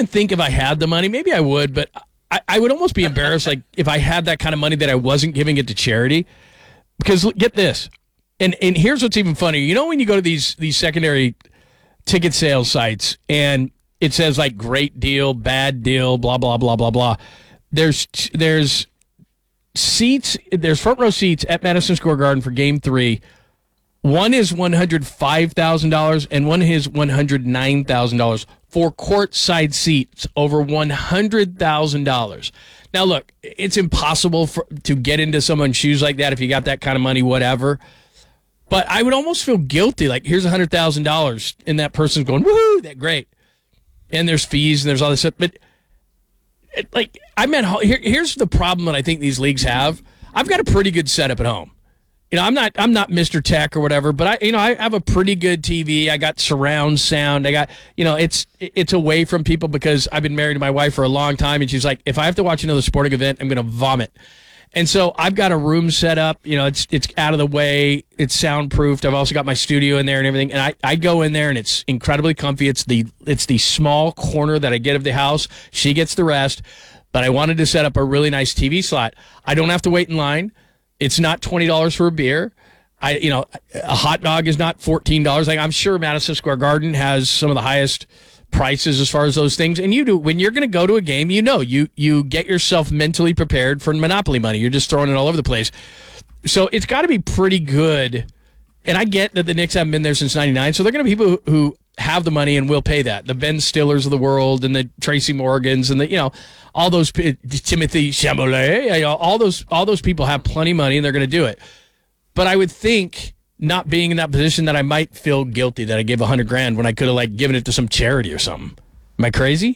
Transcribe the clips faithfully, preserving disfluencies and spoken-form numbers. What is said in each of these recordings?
even think if I had the money, maybe I would, but I, I would almost be embarrassed like if I had that kind of money that I wasn't giving it to charity. Because get this, and and here's what's even funnier. You know when you go to these these secondary ticket sales sites and it says like great deal, bad deal, blah blah blah blah blah. There's there's seats, there's front row seats at Madison Square Garden for Game Three. One is one hundred five thousand dollars and one is one hundred nine thousand dollars for courtside seats over one hundred thousand dollars. Now, look, it's impossible for, to get into someone's shoes like that if you got that kind of money, whatever. But I would almost feel guilty. Like, here's one hundred thousand dollars, and that person's going, woohoo, that great. And there's fees and there's all this stuff. But, it, like, I meant, here, here's the problem that I think these leagues have. I've got a pretty good setup at home. You know, I'm not I'm not Mister Tech or whatever, but I you know I have a pretty good T V. I got surround sound. I got you know it's it's away from people because I've been married to my wife for a long time, and she's like, if I have to watch another sporting event, I'm going to vomit. And so I've got a room set up. You know, it's it's out of the way. It's soundproofed. I've also got my studio in there and everything. And I, I go in there and it's incredibly comfy. It's the it's the small corner that I get of the house. She gets the rest. But I wanted to set up a really nice T V slot. I don't have to wait in line. It's not twenty dollars for a beer. I, you know, a hot dog is not fourteen dollars. Like I'm sure Madison Square Garden has some of the highest prices as far as those things. And you do, when you're going to go to a game, you know, you you get yourself mentally prepared for Monopoly money. You're just throwing it all over the place. So it's got to be pretty good. And I get that the Knicks haven't been there since ninety-nine. So they're going to be people who, who have the money and will pay that. The Ben Stillers of the world and the Tracy Morgans and the, you know, all those, Timothy Chalamet, you know, all those, all those people have plenty of money and they're going to do it. But I would think, not being in that position, that I might feel guilty that I gave a hundred grand when I could have like given it to some charity or something. Am I crazy?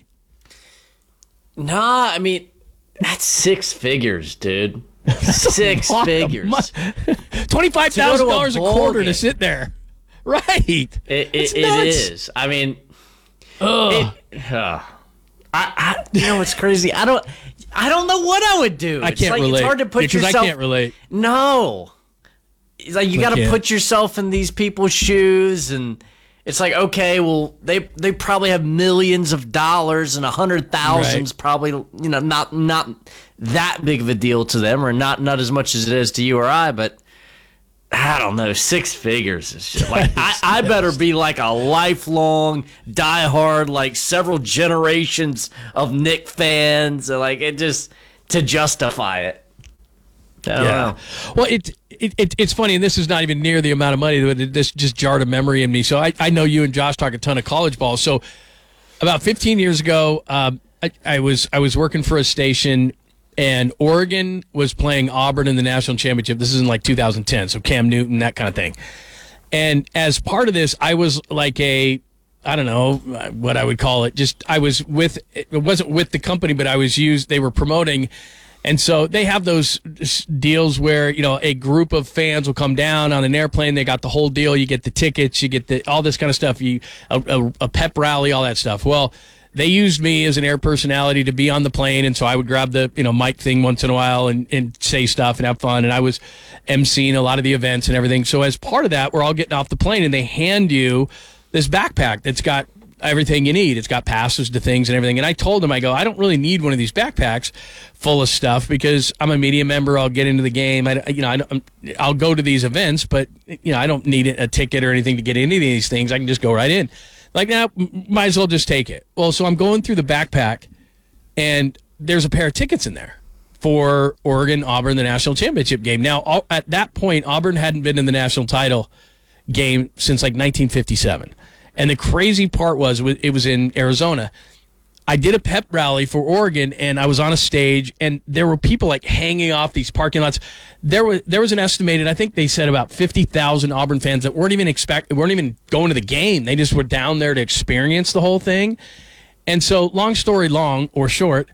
Nah, I mean, that's six figures, dude. Six figures. twenty-five thousand dollars a quarter game. To sit there. Right. It, it, it is. I mean, Ugh. It, uh, I, I, you know what's crazy? I don't, I don't know what I would do. I it's can't like, relate. It's hard to put because yourself. I can't relate. No. It's like you got to put yourself in these people's shoes, and it's like, okay, well, they they probably have millions of dollars, and a hundred thousands right. probably, you know, not not that big of a deal to them, or not not as much as it is to you or I, but. I don't know, six figures is just like I, I better be like a lifelong diehard, like several generations of Knick fans, like it just to justify it. I don't yeah. know. Well, it, it it it's funny, and this is not even near the amount of money, but this just jarred a memory in me. So I, I know you and Josh talk a ton of college ball. So about fifteen years ago, um, I, I was I was working for a station. And Oregon was playing Auburn in the national championship. This is in like two thousand ten, so Cam Newton, that kind of thing. And as part of this, I was like a, I don't know what I would call it. Just I was with, it wasn't with the company, but I was used, they were promoting. And so they have those deals where, you know, a group of fans will come down on an airplane. They got the whole deal. You get the tickets, you get the all this kind of stuff, you a, a, a pep rally, all that stuff. Well, they used me as an air personality to be on the plane, and so I would grab the you know mic thing once in a while and, and say stuff and have fun. And I was emceeing a lot of the events and everything. So as part of that, we're all getting off the plane, and they hand you this backpack that's got everything you need. It's got passes to things and everything. And I told them, I go, I don't really need one of these backpacks full of stuff because I'm a media member. I'll get into the game. I, you know, I, I'll go to these events, but you know, I don't need a ticket or anything to get into these things. I can just go right in. Like, now, might as well just take it. Well, so I'm going through the backpack, and there's a pair of tickets in there for Oregon, Auburn, the national championship game. Now, all, at that point, Auburn hadn't been in the national title game since, like, nineteen fifty-seven. And the crazy part was, it was in Arizona. I did a pep rally for Oregon, and I was on a stage, and there were people like hanging off these parking lots. There was there was an estimated, I think they said about fifty thousand Auburn fans that weren't even expect weren't even going to the game. They just were down there to experience the whole thing. And so, long story long or short,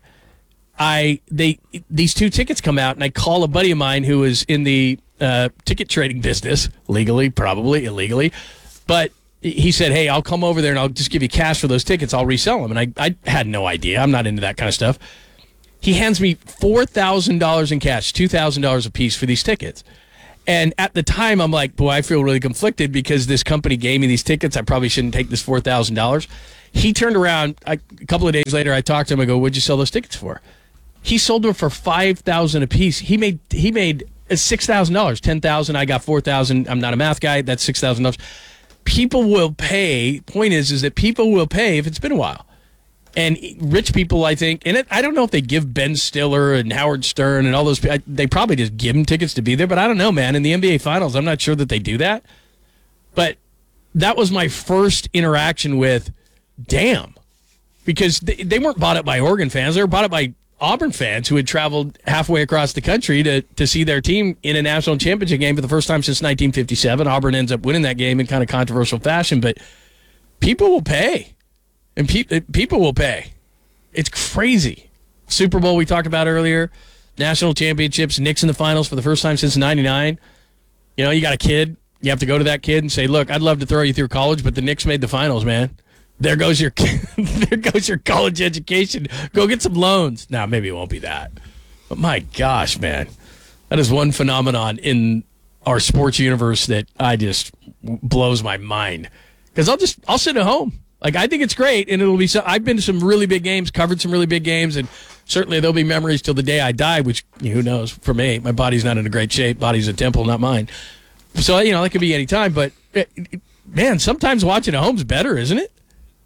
I they these two tickets come out, and I call a buddy of mine who is in the uh, ticket trading business, legally, probably illegally, but. He said, hey, I'll come over there and I'll just give you cash for those tickets. I'll resell them. And I, I had no idea. I'm not into that kind of stuff. He hands me four thousand dollars in cash, two thousand dollars a piece for these tickets. And at the time, I'm like, boy, I feel really conflicted because this company gave me these tickets. I probably shouldn't take this four thousand dollars. He turned around I, a couple of days later. I talked to him. I go, "What'd you sell those tickets for?" He sold them for five thousand a piece. He made he made six thousand dollars, ten thousand. I got four thousand. I'm not a math guy. That's six thousand dollars. People will pay. Point is, is that people will pay if it's been a while. And rich people, I think, and it, I don't know if they give Ben Stiller and Howard Stern and all those. They probably just give them tickets to be there. But I don't know, man. In the N B A Finals, I'm not sure that they do that. But that was my first interaction with, damn, because they, they weren't bought up by Oregon fans. They were bought up by Auburn fans who had traveled halfway across the country to, to see their team in a national championship game for the first time since nineteen fifty-seven. Auburn ends up winning that game in kind of controversial fashion, but people will pay. And pe- people will pay. It's crazy. Super Bowl we talked about earlier, national championships, Knicks in the finals for the first time since ninety-nine. You know, you got a kid. You have to go to that kid and say, look, I'd love to throw you through college, but the Knicks made the finals, man. There goes your there goes your college education. Go get some loans. Now, maybe it won't be that. But my gosh, man. That is one phenomenon in our sports universe that I just blows my mind. Because I'll just I'll sit at home. Like, I think it's great, and it'll be so. I've been to some really big games, covered some really big games, and certainly there'll be memories till the day I die, which, who knows, for me. My body's not in a great shape. Body's a temple, not mine. So, you know, that could be any time. But, man, sometimes watching at home's better, isn't it?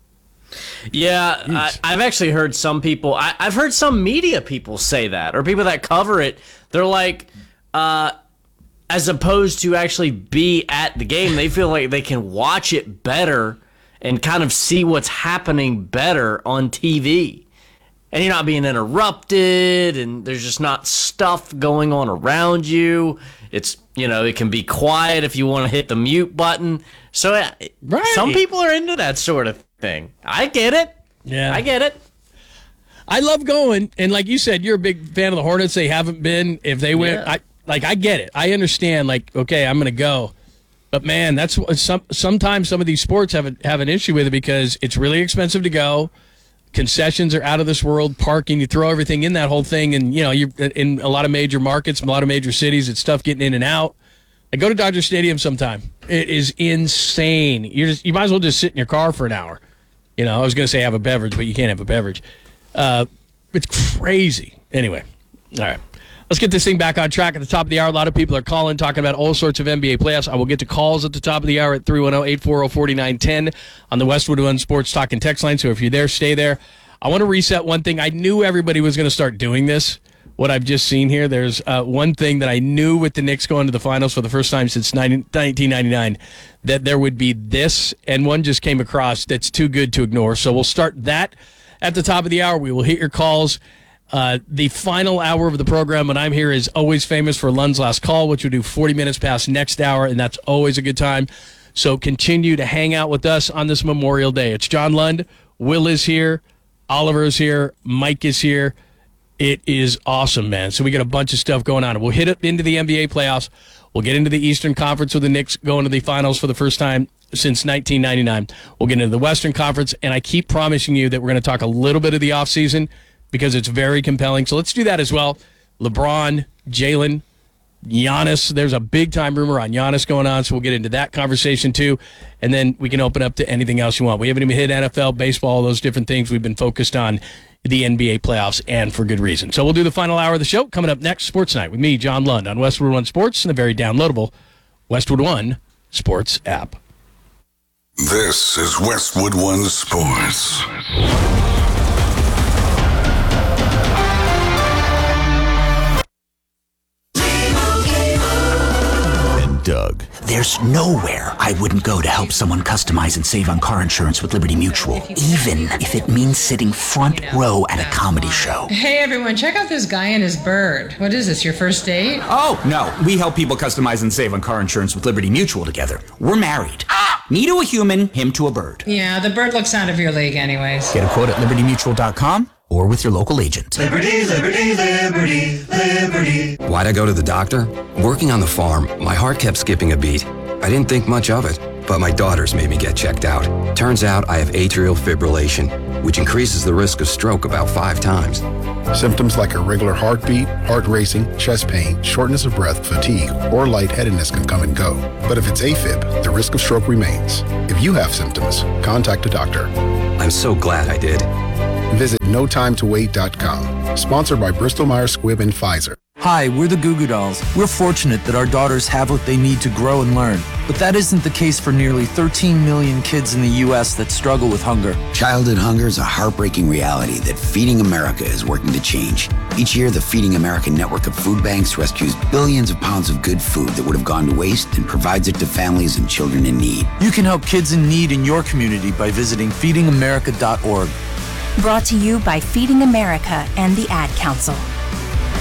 Yeah, I, I've actually heard some people, I, I've heard some media people say that, or people that cover it. They're like, uh, as opposed to actually be at the game, they feel like they can watch it better and kind of see what's happening better on T V. And you're not being interrupted, and there's just not stuff going on around you. It's, you know, it can be quiet if you want to hit the mute button. So right. Some people are into that sort of thing. I get it. Yeah. I get it. I love going, and like you said, you're a big fan of the Hornets. They haven't been. If they went, yeah. I like I get it. I understand, like, okay, I'm going to go. But, man, that's some, sometimes some of these sports have a, have an issue with it because it's really expensive to go. Concessions are out of this world. Parking, you throw everything in that whole thing. And, you know, you're in a lot of major markets, a lot of major cities, it's tough getting in and out. I go to Dodger Stadium sometime. It is insane. You're just, you might as well just sit in your car for an hour. You know, I was going to say have a beverage, but you can't have a beverage. Uh, it's crazy. Anyway, all right. Let's get this thing back on track at the top of the hour. A lot of people are calling, talking about all sorts of N B A playoffs. I will get to calls at the top of the hour at three one zero, eight four zero, four nine one zero on the Westwood One Sports Talk and Text line. So if you're there, stay there. I want to reset one thing. I knew everybody was going to start doing this, what I've just seen here. There's uh, one thing that I knew with the Knicks going to the finals for the first time since nineteen ninety-nine, that there would be this, and one just came across that's too good to ignore. So we'll start that at the top of the hour. We will hit your calls. Uh, the final hour of the program when I'm here is always famous for Lund's Last Call, which we do forty minutes past next hour, and that's always a good time. So continue to hang out with us on this Memorial Day. It's John Lund. Will is here. Oliver is here. Mike is here. It is awesome, man. So we got a bunch of stuff going on. We'll hit it into the N B A playoffs. We'll get into the Eastern Conference with the Knicks going to the finals for the first time since nineteen ninety-nine. We'll get into the Western Conference, and I keep promising you that we're going to talk a little bit of the offseason because it's very compelling. So let's do that as well. LeBron, Jalen, Giannis. There's a big-time rumor on Giannis going on, so we'll get into that conversation too. And then we can open up to anything else you want. We haven't even hit N F L, baseball, all those different things. We've been focused on the N B A playoffs, and for good reason. So we'll do the final hour of the show. Coming up next, Sports Night with me, John Lund, on Westwood One Sports and the very downloadable Westwood One Sports app. This is Westwood One Sports. Doug. There's nowhere I wouldn't go to help someone customize and save on car insurance with Liberty Mutual, even if it means sitting front row at a comedy show. Hey everyone, check out this guy and his bird. What is this, your first date? Oh, no. We help people customize and save on car insurance with Liberty Mutual together. We're married. Ah! Me to a human, him to a bird. Yeah, the bird looks out of your league anyways. Get a quote at liberty mutual dot com or with your local agent. Liberty, liberty, liberty, liberty. Why'd I go to the doctor? Working on the farm, my heart kept skipping a beat. I didn't think much of it, but my daughters made me get checked out. Turns out I have atrial fibrillation, which increases the risk of stroke about five times. Symptoms like irregular heartbeat, heart racing, chest pain, shortness of breath, fatigue, or lightheadedness can come and go. But if it's AFib, the risk of stroke remains. If you have symptoms, contact a doctor. I'm so glad I did. Visit no time to wait dot com. Sponsored by Bristol Myers Squibb and Pfizer. Hi, we're the Goo Goo Dolls. We're fortunate that our daughters have what they need to grow and learn. But that isn't the case for nearly thirteen million kids in the U S that struggle with hunger. Childhood hunger is a heartbreaking reality that Feeding America is working to change. Each year, the Feeding America network of food banks rescues billions of pounds of good food that would have gone to waste and provides it to families and children in need. You can help kids in need in your community by visiting feeding america dot org. Brought to you by Feeding America and the Ad Council.